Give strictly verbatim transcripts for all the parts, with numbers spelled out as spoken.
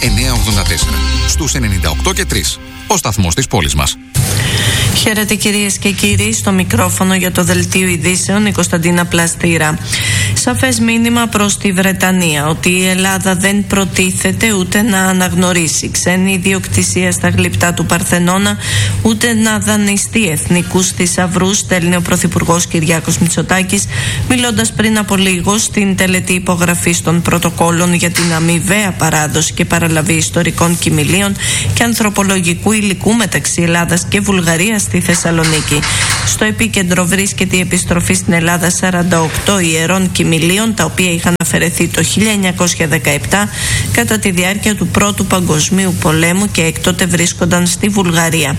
εννιακόσια ογδόντα τέσσερα. Στους ενενήντα οκτώ και τρία. Ο σταθμός της πόλης μας. Χαίρετε κυρίες και κύριοι, στο μικρόφωνο για το Δελτίο Ειδήσεων η Κωνσταντίνα Πλαστήρα. Σαφές μήνυμα προς τη Βρετανία ότι η Ελλάδα δεν προτίθεται ούτε να αναγνωρίσει ξένη ιδιοκτησία στα γλυπτά του Παρθενώνα, ούτε να δανειστεί εθνικούς θησαυρούς, στέλνει ο Πρωθυπουργός Κυριάκος Μητσοτάκης, μιλώντας πριν από λίγο στην τελετή υπογραφής των πρωτοκόλων για την αμοιβαία παράδοση και παραλαβή ιστορικών κοιμηλίων και ανθρωπολογικού υλικού μεταξύ Ελλάδας και Βουλγαρίας στη Θεσσαλονίκη. Στο επίκεντρο βρίσκεται η επιστροφή στην Ελλάδα σαράντα οκτώ ιερών κοιμηλίων, τα οποία είχαν αφαιρεθεί το χίλια εννιακόσια δεκαεπτά κατά τη διάρκεια του Πρώτου Παγκοσμίου Πολέμου και έκτοτε βρίσκονταν στη Βουλγαρία.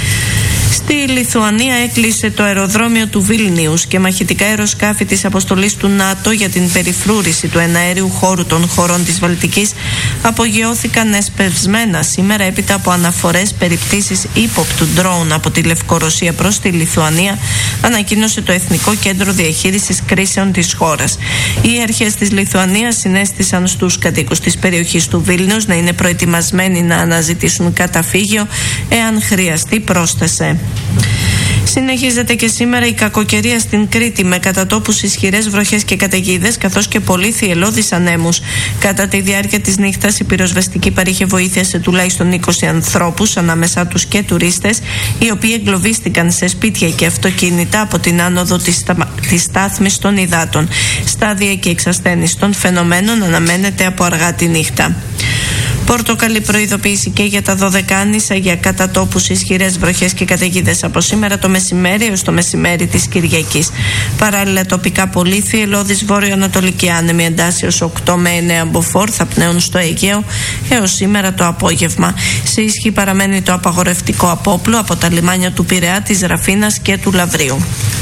Στη Λιθουανία έκλεισε το αεροδρόμιο του Βίλνιους και μαχητικά αεροσκάφη της αποστολής του ΝΑΤΟ για την περιφρούρηση του εναέριου χώρου των χωρών της Βαλτικής απογειώθηκαν εσπευσμένα σήμερα έπειτα από αναφορές περί πτήσης ύποπτου ντρόουν από τη Λευκορωσία προς τη Λιθουανία, ανακοίνωσε το Εθνικό Κέντρο Διαχείρισης Κρίσεων της χώρας. Οι αρχές της Λιθουανίας συνέστησαν στους κατοίκους της περιοχής του Βίλνιους να είναι προετοιμασμένοι να αναζητήσουν καταφύγιο εάν χρειαστεί, πρόσθεσε. Συνεχίζεται και σήμερα η κακοκαιρία στην Κρήτη με κατά τόπους ισχυρές βροχές και καταιγίδες καθώς και πολύ θυελλώδεις ανέμους. Κατά τη διάρκεια της νύχτας η πυροσβεστική παρήχε βοήθεια σε τουλάχιστον είκοσι ανθρώπους, ανάμεσά τους και τουρίστες, οι οποίοι εγκλωβίστηκαν σε σπίτια και αυτοκίνητα από την άνοδο της, στα... της στάθμης των υδάτων. Στάδια και εξασθένηση των φαινομένων αναμένεται από αργά τη νύχτα. Πορτοκαλί προειδοποίηση και για τα Δωδεκάνησα για κατά τόπους ισχυρές βροχές και καταιγίδες από σήμερα το μεσημέρι έως το μεσημέρι της Κυριακής. Παράλληλα, τοπικά πολύ θυελλώδης βόρειο-ανατολική άνεμη εντάσσεως οκτώ με εννέα μποφόρ θα πνέουν στο Αιγαίο έως σήμερα το απόγευμα. Σε ισχύ παραμένει το απαγορευτικό απόπλου από τα λιμάνια του Πειραιά, της Ραφίνας και του Λαβρίου.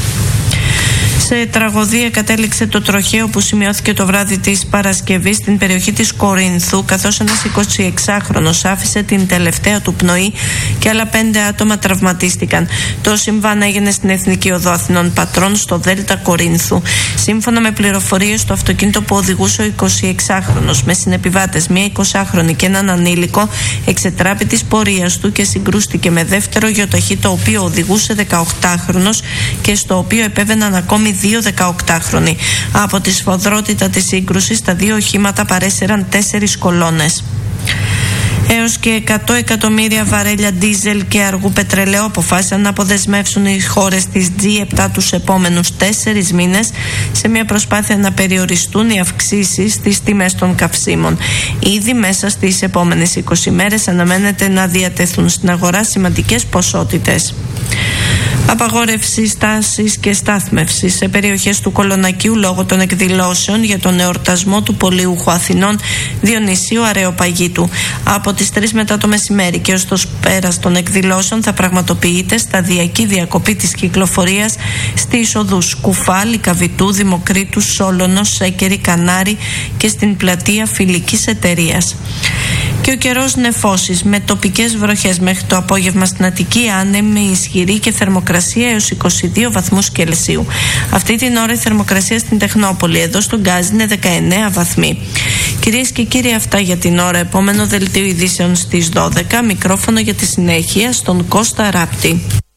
Σε τραγωδία κατέληξε το τροχαίο που σημειώθηκε το βράδυ της Παρασκευής στην περιοχή της Κορίνθου, καθώς ένας εικοσιεξάχρονος άφησε την τελευταία του πνοή και άλλα πέντε άτομα τραυματίστηκαν. Το συμβάν έγινε στην Εθνική Οδό Αθηνών Πατρών στο Δέλτα Κορίνθου. Σύμφωνα με πληροφορίες, το αυτοκίνητο που οδηγούσε ο εικοσιεξάχρονος με συνεπιβάτες μία εικοσάχρονη και έναν ανήλικο εξετράπη της πορείας του και συγκρούστηκε με δεύτερο γεωταχή, το οποίο οδηγούσε δεκαοκτάχρονος και στο οποίο επέβαιναν ακόμη δύο δεκαοκτάχρονοι. Από τη σφοδρότητα της σύγκρουσης, τα δύο οχήματα παρέσυραν τέσσερις κολόνες. Έως και εκατό εκατομμύρια βαρέλια ντίζελ και αργού πετρελαίου αποφάσισαν να αποδεσμεύσουν οι χώρες της τζι επτά τους επόμενους τέσσερις μήνες σε μια προσπάθεια να περιοριστούν οι αυξήσεις στις τιμές των καυσίμων. Ήδη μέσα στις επόμενες είκοσι μέρες αναμένεται να διατεθούν στην αγορά σημαντικές ποσότητες. Απαγόρευση στάσης και στάθμευσης σε περιοχές του Κολονακίου λόγω των εκδηλώσεων για τον εορτασμό του Πολιούχου Αθηνών Διονυσίου Αρεοπαγίτου. Από τις τρεις μετά το μεσημέρι και ως το πέρας των εκδηλώσεων θα πραγματοποιείται σταδιακή διακοπή της κυκλοφορίας στις οδούς Κουφάλη, Καβιτού, Δημοκρίτου, Σόλωνος, Σέκερη, Κανάρη και στην πλατεία Φιλικής Εταιρείας. Και ο καιρός νεφώσεις με τοπικές βροχές μέχρι το απόγευμα στην Αττική, άνεμη ισχυρή και θερμοκρασία έως είκοσι δύο βαθμούς Κελσίου. Αυτή την ώρα η θερμοκρασία στην Τεχνόπολη, εδώ στον Γκάζι, είναι δεκαεννέα βαθμοί. Κυρίες και κύριοι, αυτά για την ώρα. Επόμενο δελτίο ειδήσεων στις δώδεκα. Μικρόφωνο για τη συνέχεια στον Κώστα Ράπτη.